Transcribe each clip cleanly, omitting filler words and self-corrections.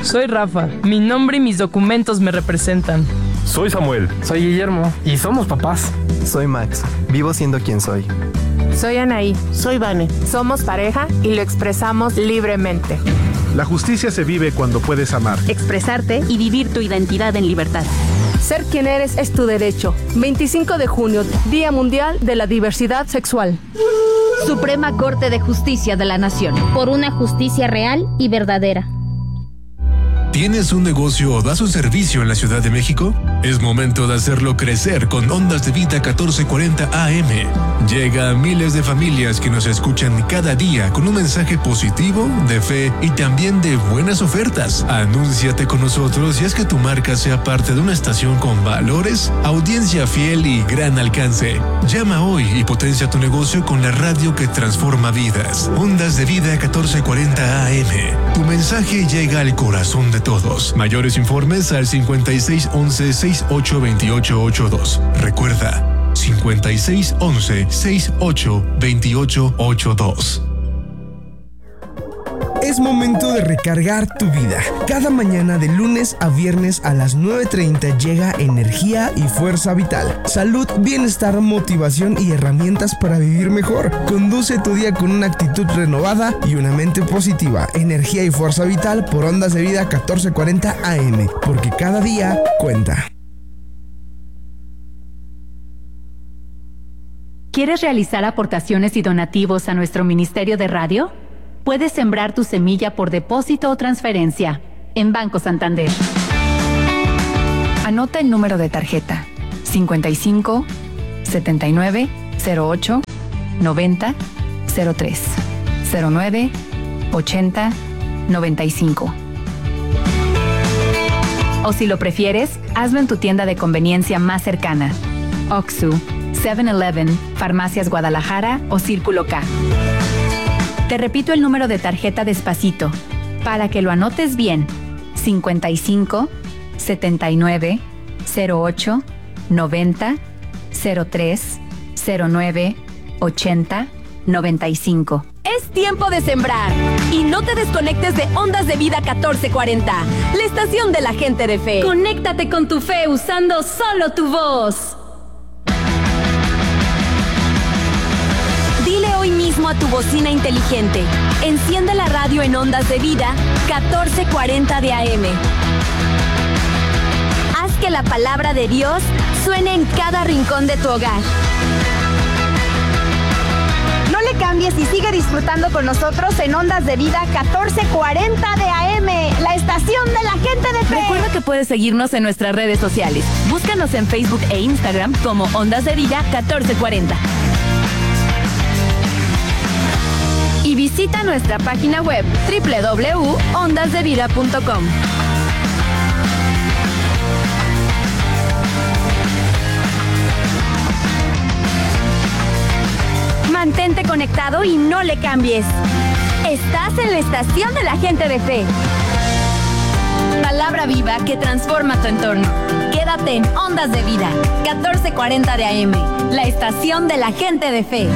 Soy Rafa. Mi nombre y mis documentos me representan. Soy Samuel. Soy Guillermo. Y somos papás. Soy Max. Vivo siendo quien soy. Soy Anaí. Soy Vane. Somos pareja y lo expresamos libremente. La justicia se vive cuando puedes amar, expresarte y vivir tu identidad en libertad. Ser quien eres es tu derecho. 25 de junio, Día Mundial de la Diversidad Sexual. Suprema Corte de Justicia de la Nación. Por una justicia real y verdadera. ¿Tienes un negocio o das un servicio en la Ciudad de México? Es momento de hacerlo crecer con Ondas de Vida 1440 AM. Llega a miles de familias que nos escuchan cada día con un mensaje positivo, de fe y también de buenas ofertas. Anúnciate con nosotros y haz que tu marca sea parte de una estación con valores, audiencia fiel y gran alcance. Llama hoy y potencia tu negocio con la radio que transforma vidas. Ondas de Vida 1440 AM. Tu mensaje llega al corazón de todos. Mayores informes al 5611-682882. Recuerda, 5611-682882. Es momento de recargar tu vida. Cada mañana de lunes a viernes a las 9:30 llega energía y fuerza vital. Salud, bienestar, motivación y herramientas para vivir mejor. Conduce tu día con una actitud renovada y una mente positiva. Energía y fuerza vital por Ondas de Vida 1440 AM. Porque cada día cuenta. ¿Quieres realizar aportaciones y donativos a nuestro Ministerio de Radio? Puedes sembrar tu semilla por depósito o transferencia en Banco Santander. Anota el número de tarjeta 55 79 08 90 03 09 80 95. O si lo prefieres, hazlo en tu tienda de conveniencia más cercana. Oxxo, 7-Eleven, Farmacias Guadalajara o Círculo K. Te repito el número de tarjeta despacito, para que lo anotes bien. 55 79 08 90 03 09 80 95. Es tiempo de sembrar y no te desconectes de Ondas de Vida 1440, la estación de la gente de fe. Conéctate con tu fe usando solo tu voz. Dile hoy mismo a tu bocina inteligente, enciende la radio en Ondas de Vida 1440 de AM. Haz que la palabra de Dios suene en cada rincón de tu hogar. No le cambies y sigue disfrutando con nosotros en Ondas de Vida 1440 de AM, la estación de la gente de fe. Recuerda que puedes seguirnos en nuestras redes sociales. Búscanos en Facebook e Instagram como Ondas de Vida 1440. Y visita nuestra página web www.ondasdevida.com. Mantente conectado y no le cambies. Estás en la estación de la gente de fe. Palabra viva que transforma tu entorno. Quédate en Ondas de Vida 1440 de AM, la estación de la gente de fe.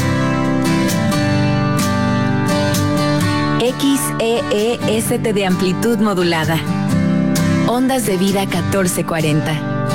XEEST de amplitud modulada. Ondas de Vida 1440.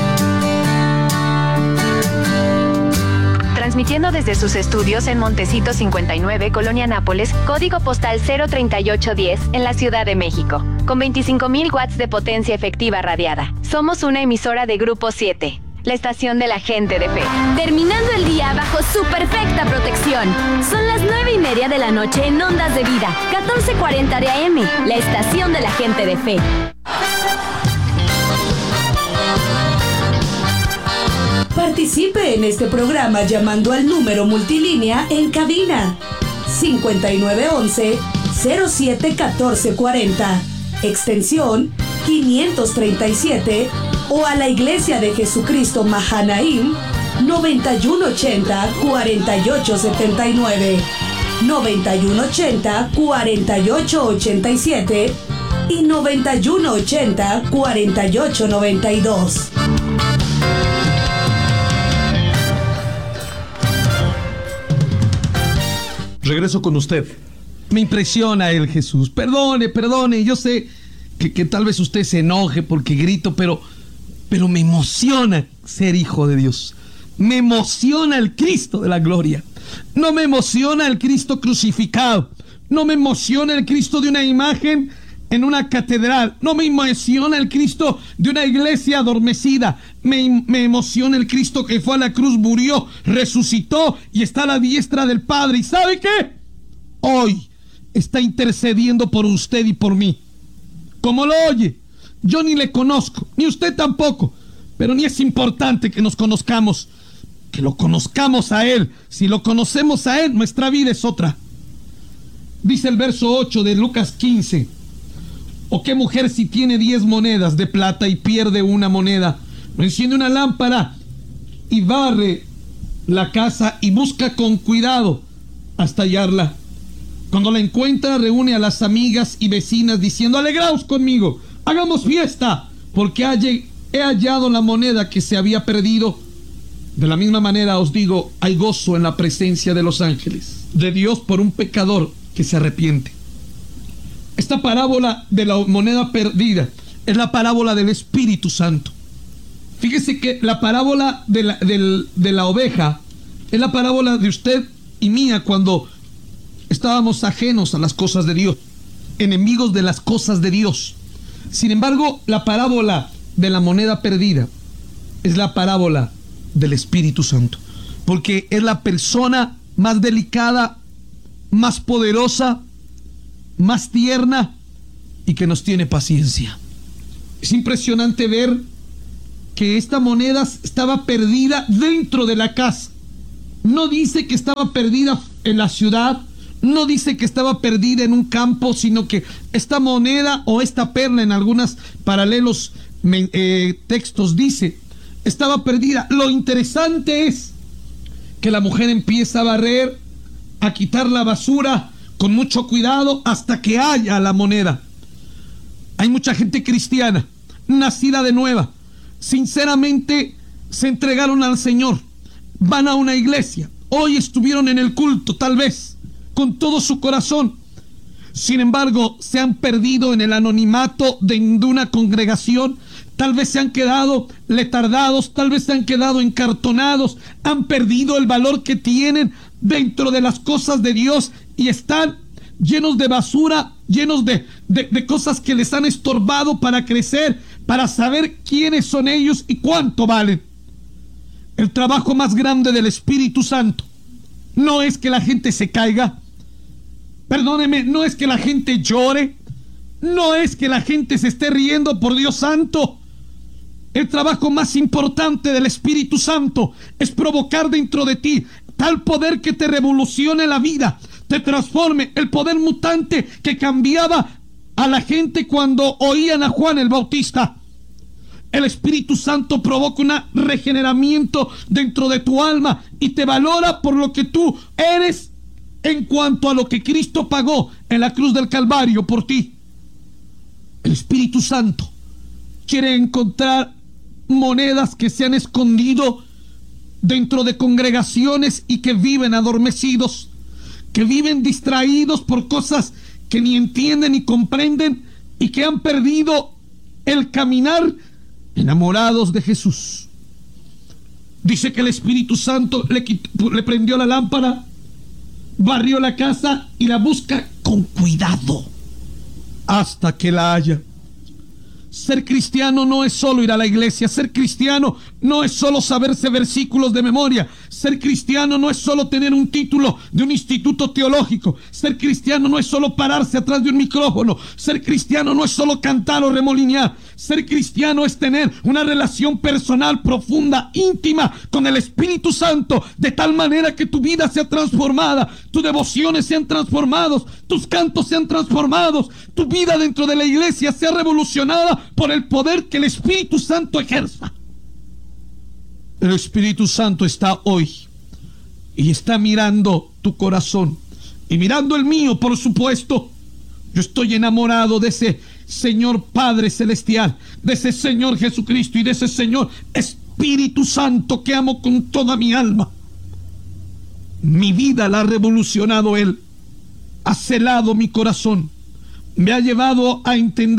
Transmitiendo desde sus estudios en Montecito 59, Colonia Nápoles, código postal 03810, en la Ciudad de México, con 25,000 watts de potencia efectiva radiada. Somos una emisora de Grupo 7. La estación de la gente de fe. Terminando el día bajo su perfecta protección. Son las 9:30 de la noche en Ondas de Vida 1440 de AM, la estación de la gente de fe. Participe en este programa llamando al número multilínea en cabina 5911-071440, extensión 537, o a la Iglesia de Jesucristo Mahanaim 9180-4879, 9180-4887 y 9180-4892. Regreso con usted. Me impresiona el Jesús. Perdone, yo sé que tal vez usted se enoje porque grito, pero me emociona ser hijo de Dios. Me emociona el Cristo de la gloria. No me emociona el Cristo crucificado. No me emociona el Cristo de una imagen en una catedral. No me emociona el Cristo de una iglesia adormecida. Me emociona el Cristo que fue a la cruz, murió, resucitó y está a la diestra del Padre. ¿Y sabe qué? Hoy está intercediendo por usted y por mí. ¿Cómo lo oye? Yo ni le conozco, ni usted tampoco, pero ni es importante que nos conozcamos, que lo conozcamos a Él. Si lo conocemos a Él, nuestra vida es otra. Dice el verso 8 de Lucas 15: ¿o qué mujer si tiene 10 monedas de plata y pierde una moneda, no enciende una lámpara y barre la casa y busca con cuidado hasta hallarla? Cuando la encuentra, reúne a las amigas y vecinas diciendo: alegraos conmigo, hagamos fiesta, porque he hallado la moneda que se había perdido. De la misma manera os digo, hay gozo en la presencia de los ángeles de Dios por un pecador que se arrepiente. Esta parábola de la moneda perdida es la parábola del Espíritu Santo. Fíjese que la parábola de la oveja es la parábola de usted y mía cuando estábamos ajenos a las cosas de Dios, enemigos de las cosas de Dios. Sin embargo, la parábola de la moneda perdida es la parábola del Espíritu Santo, porque es la persona más delicada, más poderosa, más tierna y que nos tiene paciencia. Es impresionante ver que esta moneda estaba perdida dentro de la casa. No dice que estaba perdida en la ciudad, no dice que estaba perdida en un campo, sino que esta moneda o esta perla, en algunos paralelos textos dice, estaba perdida. Lo interesante es que la mujer empieza a barrer, a quitar la basura con mucho cuidado hasta que haya la moneda. Hay mucha gente cristiana, nacida de nueva, sinceramente se entregaron al Señor, van a una iglesia, hoy estuvieron en el culto tal vez con todo su corazón. Sin embargo, se han perdido en el anonimato de una congregación. Tal vez se han quedado letardados, tal vez se han quedado encartonados, han perdido el valor que tienen dentro de las cosas de Dios y están llenos de basura, llenos de cosas que les han estorbado para crecer, para saber quiénes son ellos y cuánto valen. El trabajo más grande del Espíritu Santo no es que la gente se caiga, perdóneme, no es que la gente llore, no es que la gente se esté riendo, por Dios santo. El trabajo más importante del Espíritu Santo es provocar dentro de ti tal poder que te revolucione la vida, te transforme, el poder mutante que cambiaba a la gente cuando oían a Juan el Bautista. El Espíritu Santo provoca un regeneramiento dentro de tu alma y te valora por lo que tú eres en cuanto a lo que Cristo pagó en la cruz del Calvario por ti. El Espíritu Santo quiere encontrar monedas que se han escondido dentro de congregaciones y que viven adormecidos, que viven distraídos por cosas que ni entienden ni comprenden y que han perdido el caminar enamorados de Jesús. Dice que el Espíritu Santo le prendió la lámpara, barrió la casa y la busca con cuidado hasta que la haya. Ser cristiano no es solo ir a la iglesia. Ser cristiano no es solo saberse versículos de memoria. Ser cristiano no es solo tener un título de un instituto teológico. Ser cristiano no es solo pararse atrás de un micrófono. Ser cristiano no es solo cantar o remolinear. Ser cristiano es tener una relación personal, profunda, íntima con el Espíritu Santo, de tal manera que tu vida sea transformada, tus devociones sean transformados, tus cantos sean transformados, tu vida dentro de la iglesia sea revolucionada por el poder que el Espíritu Santo ejerza. El Espíritu Santo está hoy y está mirando tu corazón y mirando el mío, por supuesto. Yo estoy enamorado de ese Señor Padre Celestial, de ese Señor Jesucristo y de ese Señor Espíritu Santo que amo con toda mi alma. Mi vida la ha revolucionado Él, ha celado mi corazón, me ha llevado a entender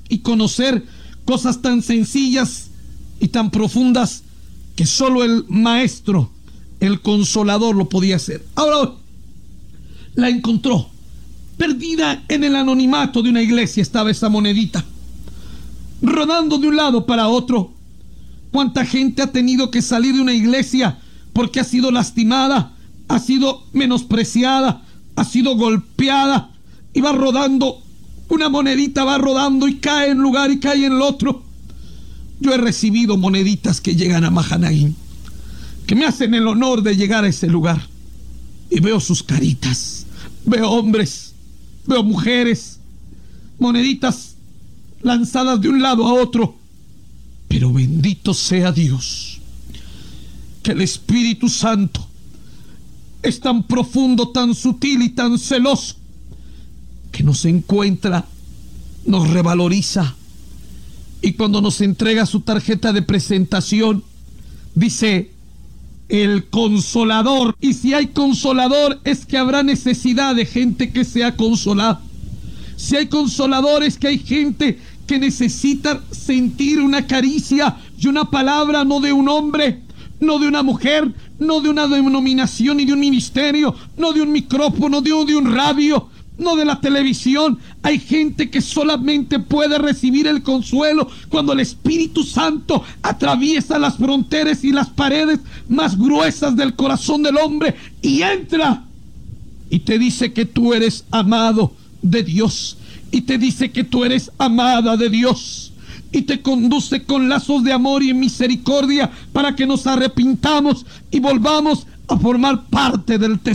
y conocer cosas tan sencillas y tan profundas que solo el Maestro, el Consolador, lo podía hacer. Ahora la encontró. Perdida en el anonimato de una iglesia estaba esa monedita, rodando de un lado para otro. ¿Cuánta gente ha tenido que salir de una iglesia porque ha sido lastimada, ha sido menospreciada, ha sido golpeada, y va rodando, una monedita va rodando y cae en un lugar y cae en el otro? Yo he recibido moneditas que llegan a Mahanaim, que me hacen el honor de llegar a ese lugar, y veo sus caritas, veo hombres, veo mujeres, moneditas lanzadas de un lado a otro. Pero bendito sea Dios, que el Espíritu Santo es tan profundo, tan sutil y tan celoso, que nos encuentra, nos revaloriza, y cuando nos entrega su tarjeta de presentación, dice: el Consolador. Y si hay Consolador, es que habrá necesidad de gente que sea consolada. Si hay Consolador, es que hay gente que necesita sentir una caricia y una palabra, no de un hombre, no de una mujer, no de una denominación ni de un ministerio, no de un micrófono, de un radio, no de la televisión. Hay gente que solamente puede recibir el consuelo cuando el Espíritu Santo atraviesa las fronteras y las paredes más gruesas del corazón del hombre y entra y te dice que tú eres amado de Dios, y te dice que tú eres amada de Dios, y te conduce con lazos de amor y misericordia para que nos arrepintamos y volvamos a formar parte del tesoro